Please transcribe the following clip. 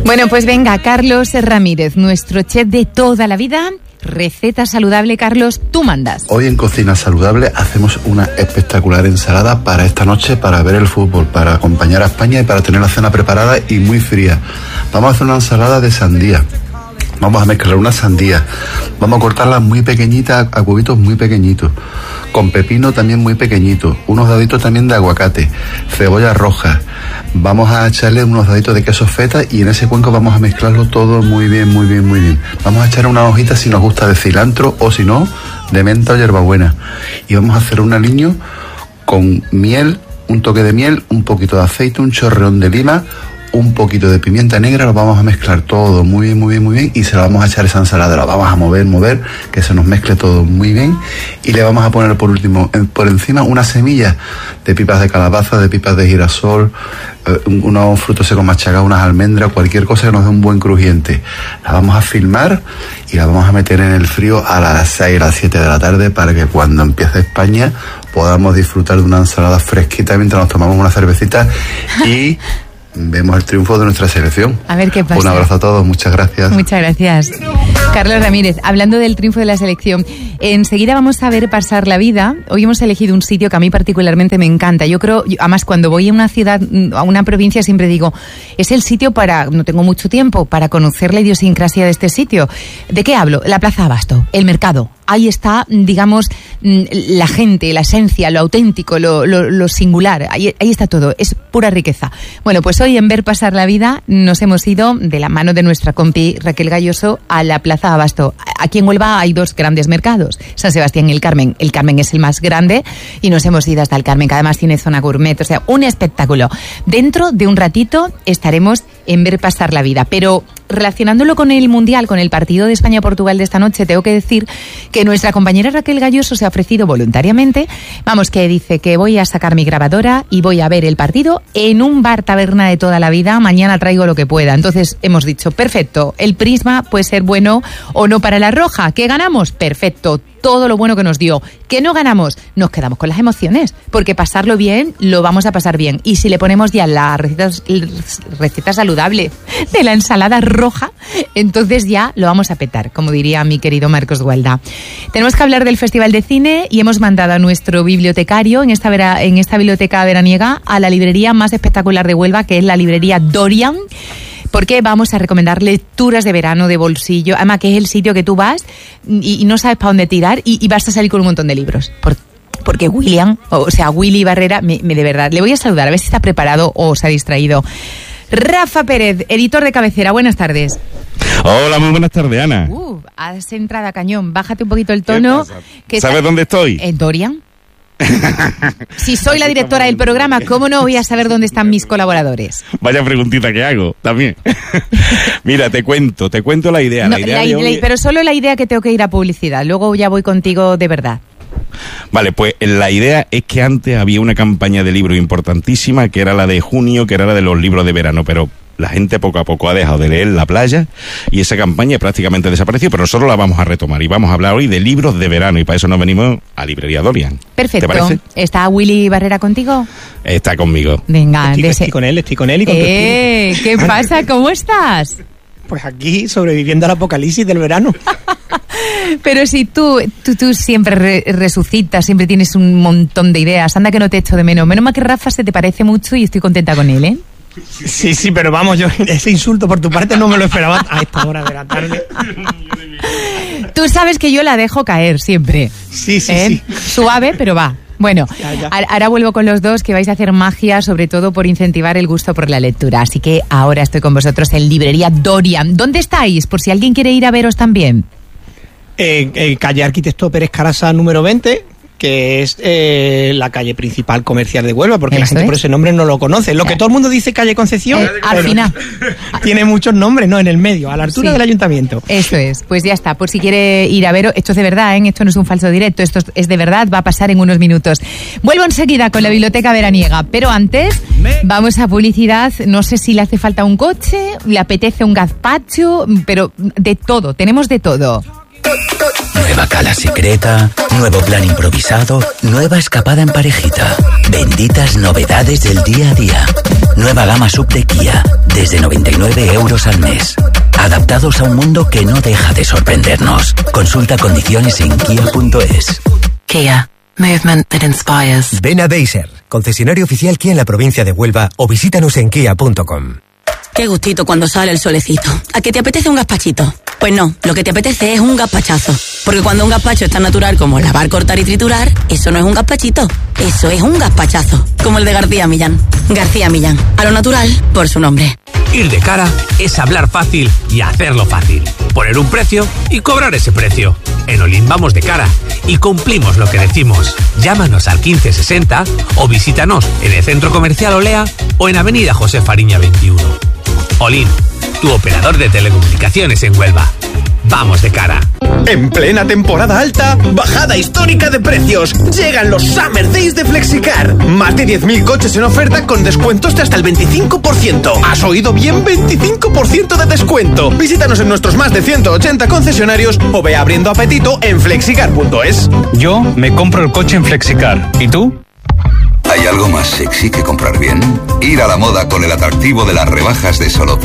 Bueno, pues venga, Carlos Ramírez, nuestro chef de toda la vida. Receta saludable, Carlos, tú mandas. Hoy en Cocina Saludable hacemos una espectacular ensalada para esta noche, para ver el fútbol, para acompañar a España y para tener la cena preparada y muy fría. Vamos a hacer una ensalada de sandía. Vamos a mezclar una sandía, vamos a cortarla muy pequeñita, a cubitos muy pequeñitos, con pepino también muy pequeñito, unos daditos también de aguacate, cebolla roja, vamos a echarle unos daditos de queso feta y en ese cuenco vamos a mezclarlo todo muy bien, muy bien, muy bien. Vamos a echar unas hojitas si nos gusta de cilantro o si no, de menta o hierbabuena. Y vamos a hacer un aliño con miel, un toque de miel, un poquito de aceite, un chorreón de lima, un poquito de pimienta negra, lo vamos a mezclar todo muy bien, muy bien, muy bien y se lo vamos a echar esa ensalada, lo vamos a mover, que se nos mezcle todo muy bien y le vamos a poner por último, por encima unas semillas de pipas de calabaza, de pipas de girasol, unos frutos secos machacados, unas almendras, cualquier cosa que nos dé un buen crujiente. La vamos a filmar y la vamos a meter en el frío a las 6, a las 7 de la tarde para que cuando empiece España podamos disfrutar de una ensalada fresquita mientras nos tomamos una cervecita y vemos el triunfo de nuestra selección. A ver qué pasa. Un abrazo a todos, muchas gracias. Muchas gracias. Carlos Ramírez, hablando del triunfo de la selección, enseguida vamos a ver Pasar la Vida. Hoy hemos elegido un sitio que a mí particularmente me encanta. Yo creo, además cuando voy a una ciudad, a una provincia, siempre digo, es el sitio para, no tengo mucho tiempo, para conocer la idiosincrasia de este sitio. ¿De qué hablo? La Plaza Abasto, el mercado. Ahí está, digamos, la gente, la esencia, lo auténtico, lo singular. Ahí está todo, es pura riqueza. Bueno, pues hoy en Ver Pasar la Vida nos hemos ido de la mano de nuestra compi Raquel Galloso a la Plaza Abasto. Aquí en Huelva hay dos grandes mercados, San Sebastián y el Carmen. El Carmen es el más grande y nos hemos ido hasta el Carmen, que además tiene zona gourmet, o sea, un espectáculo. Dentro de un ratito estaremos en Ver Pasar la Vida, pero relacionándolo con el Mundial, con el partido de España-Portugal de esta noche, tengo que decir que nuestra compañera Raquel Galloso se ha ofrecido voluntariamente, vamos, que dice que voy a sacar mi grabadora y voy a ver el partido en un bar taberna de toda la vida, mañana traigo lo que pueda. Entonces hemos dicho, perfecto, el prisma puede ser bueno o no para la roja. ¿Qué ganamos? Perfecto, todo lo bueno que nos dio. ¿Qué no ganamos? Nos quedamos con las emociones, porque pasarlo bien, lo vamos a pasar bien. Y si le ponemos ya la receta saludable de la ensalada roja, entonces ya lo vamos a petar, como diría mi querido Marcos Gualda. Tenemos que hablar del Festival de Cine y hemos mandado a nuestro bibliotecario en esta biblioteca veraniega a la librería más espectacular de Huelva, que es la librería Dorian, porque vamos a recomendar lecturas de verano, de bolsillo, además que es el sitio que tú vas y no sabes para dónde tirar y vas a salir con un montón de libros. Porque Willy Barrera, de verdad, le voy a saludar, a ver si está preparado o se ha distraído. Rafa Pérez, editor de cabecera, buenas tardes. Hola, muy buenas tardes, Ana. Has entrado a cañón, bájate un poquito el tono. ¿Sabes dónde estoy? En Dorian. Si soy la directora del programa, ¿cómo no voy a saber dónde están mis colaboradores? Vaya preguntita que hago, también. Mira, te cuento la idea. No, pero solo la idea, que tengo que ir a publicidad. Luego ya voy contigo de verdad. Vale, pues la idea es que antes había una campaña de libros importantísima, que era la de junio, que era la de los libros de verano, pero la gente poco a poco ha dejado de leer La Playa y esa campaña prácticamente desapareció, pero nosotros la vamos a retomar y vamos a hablar hoy de libros de verano y para eso nos venimos a Librería Dorian. Perfecto. ¿Te parece? ¿Está Willy Barrera contigo? Está conmigo. Venga, estoy con él y con tu espíritu. ¿Qué pasa? ¿Cómo estás? Pues aquí, sobreviviendo al apocalipsis del verano. Pero si tú siempre resucitas, siempre tienes un montón de ideas. Anda que no te echo de menos. Menos mal que Rafa se te parece mucho y estoy contenta con él, ¿eh? Sí, pero vamos, yo ese insulto por tu parte no me lo esperaba a esta hora de la tarde. Tú sabes que yo la dejo caer siempre. Sí. Suave, pero va. Bueno, ya. Ahora vuelvo con los dos, que vais a hacer magia, sobre todo por incentivar el gusto por la lectura. Así que ahora estoy con vosotros en Librería Dorian. ¿Dónde estáis? Por si alguien quiere ir a veros también. Calle Arquitecto Pérez Carasa número 20, que es la calle principal comercial de Huelva, porque la gente por ese nombre no lo conoce. Lo que todo el mundo dice calle Concepción, al final tiene muchos nombres, ¿no? En el medio, a la altura del ayuntamiento. Eso es, pues ya está, por si quiere ir a veros. Esto es de verdad, ¿eh? Esto no es un falso directo, esto es de verdad, va a pasar en unos minutos. Vuelvo enseguida con la biblioteca veraniega, pero antes vamos a publicidad. No sé si le hace falta un coche, le apetece un gazpacho, pero de todo, tenemos de todo. Nueva cala secreta, nuevo plan improvisado, nueva escapada en parejita. Benditas novedades del día a día. Nueva gama sub de Kia, desde 99 euros al mes. Adaptados a un mundo que no deja de sorprendernos. Consulta condiciones en kia.es. Kia. Movement that inspires. Ven a Deiser, concesionario oficial Kia en la provincia de Huelva, o visítanos en kia.com. Qué gustito cuando sale el solecito. ¿A que te apetece un gazpachito? Pues no, lo que te apetece es un gazpachazo. Porque cuando un gazpacho es tan natural como lavar, cortar y triturar, eso no es un gazpachito, eso es un gazpachazo. Como el de García Millán. García Millán, a lo natural por su nombre. Ir de cara es hablar fácil y hacerlo fácil. Poner un precio y cobrar ese precio. En Olin vamos de cara y cumplimos lo que decimos. Llámanos al 1560 o visítanos en el Centro Comercial Olea o en Avenida José Fariña 21. Olin, tu operador de telecomunicaciones en Huelva. Vamos de cara. En plena temporada alta, bajada histórica de precios. Llegan los Summer Days de Flexicar. Más de 10.000 coches en oferta con descuentos de hasta el 25%. ¿Has oído bien? 25% de descuento. Visítanos en nuestros más de 180 concesionarios o ve abriendo apetito en flexicar.es. Yo me compro el coche en Flexicar. ¿Y tú? ¿Hay algo más sexy que comprar bien? Ir a la moda con el atractivo de las rebajas de Solo